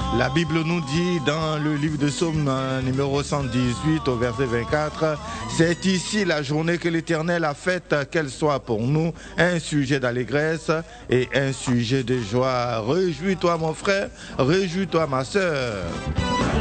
La Bible nous dit dans le livre de Psaume numéro 118 au verset 24, c'est ici la journée que l'Éternel a faite, qu'elle soit pour nous un sujet d'allégresse et un sujet de joie. Réjouis-toi mon frère, réjouis-toi ma sœur.